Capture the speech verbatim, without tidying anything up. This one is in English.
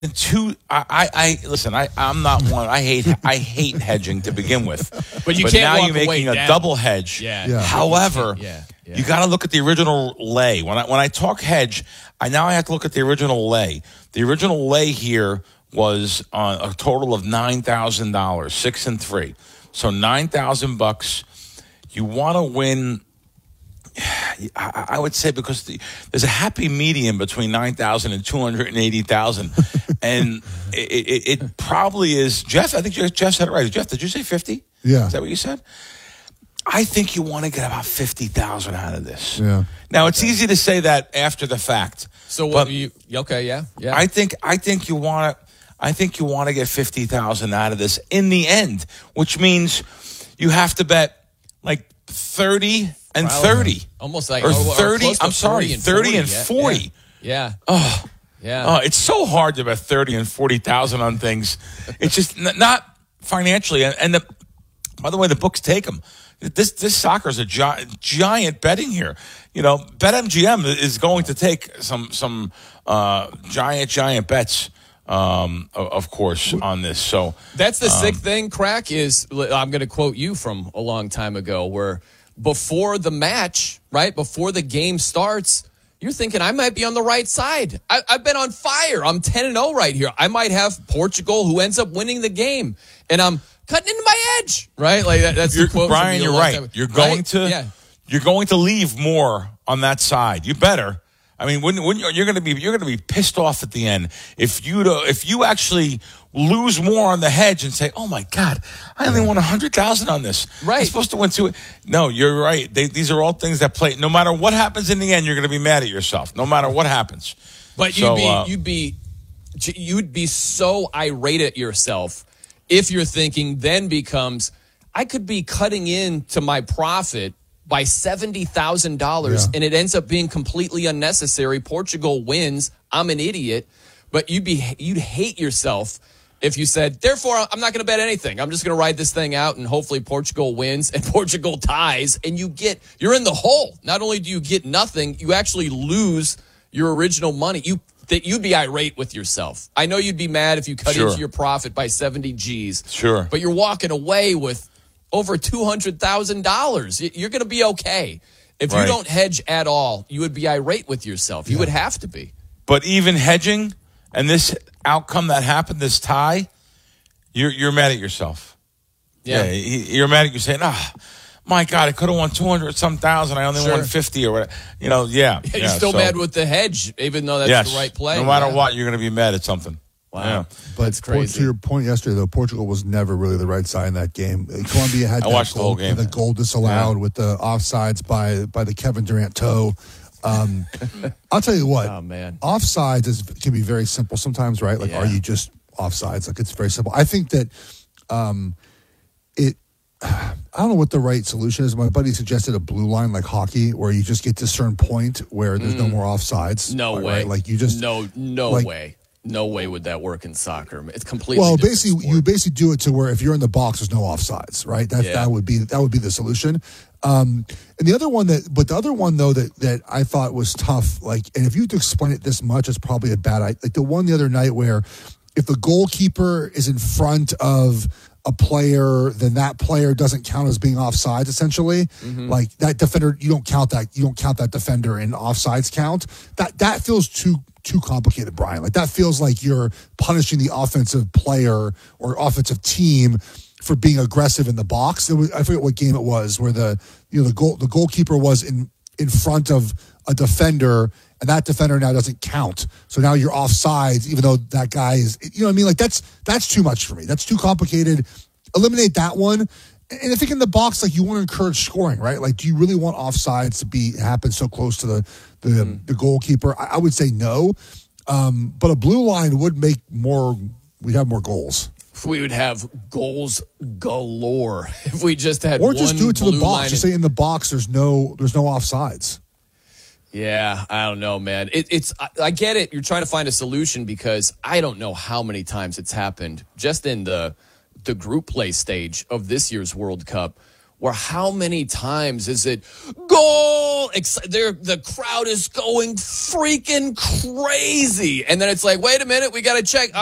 two, I, I, I listen. I, I'm not one. I hate, I hate hedging to begin with. But you but can't now walk you're making away a down. double hedge. Yeah. Yeah. However, Yeah. Yeah. you got to look at the original lay. When I when I talk hedge, I now I have to look at the original lay. The original lay here was uh, a total of nine thousand dollars, six and three. So nine thousand bucks. You want to win. I, I would say because the, there's a happy medium between nine thousand and two hundred eighty thousand, and it, it, it probably is. Jeff, I think Jeff said it right. Jeff, did you say fifty? Yeah. Is that what you said? I think you want to get about fifty thousand out of this. Yeah. Now it's easy to say that after the fact. So what but do you? Okay, yeah, yeah. I think I think you want to. I think you want to get fifty thousand out of this in the end, which means you have to bet like thirty and Probably. thirty, Almost like or or thirty. close to I'm sorry, forty and thirty and yeah, forty. Yeah. Oh, Yeah. oh, it's so hard to bet thirty and forty thousand on things. It's just n- not financially. And, and the, by the way, the books take them. This this soccer is a gi- giant betting here. You know, BetMGM is going to take some some uh, giant giant bets. Um, of course, on this. So That's the um, sick thing, Crack, is I'm going to quote you from a long time ago where before the match, right, before the game starts, you're thinking, I might be on the right side. I, I've been on fire. I'm ten and oh right here. I might have Portugal who ends up winning the game. And I'm cutting into my edge, right? Like that, that's you're, the quote. Brian, from you're a long right. time- You're going right? to Yeah. you're going to leave more on that side. You better. I mean, when, when you're, you're going to be you're going to be pissed off at the end if you do, if you actually lose more on the hedge and say, "Oh my God, I only won a hundred thousand on this. Right. I'm supposed to win two." No, you're right. They, these are all things that play. No matter what happens in the end, you're going to be mad at yourself. No matter what happens. But So, you'd be uh, you'd be you'd be so irate at yourself if your thinking then becomes, I could be cutting into my profit by seventy thousand dollars, Yeah. and it ends up being completely unnecessary. Portugal wins. I'm an idiot. But you'd be you'd hate yourself if you said, therefore, I'm not going to bet anything. I'm just going to ride this thing out, and hopefully Portugal wins and Portugal ties, and you get you're in the hole. Not only do you get nothing, you actually lose your original money. You that you'd be irate with yourself. I know you'd be mad if you cut Sure. into your profit by seventy G's. Sure. But you're walking away with over two hundred thousand dollars. You're going to be okay. If Right. you don't hedge at all, you would be irate with yourself. You would have to be. But even hedging and this outcome that happened, this tie, you're you're mad at yourself. Yeah. Yeah, he- you're mad at you saying, "Ah, my God, I could have won two hundred some thousand. I only Sure. won fifty or whatever." You know, yeah. You're yeah, still so- mad with the hedge, even though that's yes. the right play. No matter Yeah. what, you're going to be mad at something. Wow. Yeah. But That's for- crazy. to your point yesterday, though, Portugal was never really the right side in that game. Colombia had I that watched the goal, whole game. the goal disallowed with the offsides by by the Kevin Durant toe. Um, I'll tell you what, Oh, man. offsides is, can be very simple sometimes, right? Like, Yeah. are you just offsides? Like, it's very simple. I think that um, it. I don't know what the right solution is. My buddy suggested a blue line like hockey, where you just get to a certain point where there's no more offsides. No right? way. Like you just no no like- way. No way would that work in soccer. It's completely Well, different basically, sport. you basically do it to where if you're in the box, there's no offsides, right? That Yeah. that would be that would be the solution. Um, and the other one that, but the other one though that that I thought was tough, like, and if you had to explain it this much, it's probably a bad idea. Like the one the other night where if the goalkeeper is in front of a player, then that player doesn't count as being offsides. Essentially, Mm-hmm. like that defender, you don't count that. You don't count that defender in offsides count. That that feels too too complicated, Brian. Like that feels like you're punishing the offensive player or offensive team for being aggressive in the box. It was, I forget what game it was where the you know the goal the goalkeeper was in in front of a defender, and that defender now doesn't count. So now you're offsides, even though that guy is, you know what I mean? Like that's that's too much for me. That's too complicated. Eliminate that one. And I think in the box, like you want to encourage scoring, right? Like, do you really want offsides to be happen so close to the the, Mm. the goalkeeper? I, I would say no. Um, but a blue line would make more. We'd have more goals. we would have goals galore if we just had Or one just do it to the blue box. line Just say in the box, there's no there's no offsides. Yeah, I don't know, man. It, it's I, I get it. You're trying to find a solution because I don't know how many times it's happened just in the the group play stage of this year's World Cup where how many times is it goal? Ex- there, the crowd is going freaking crazy. And then it's like, wait a minute, we got to check.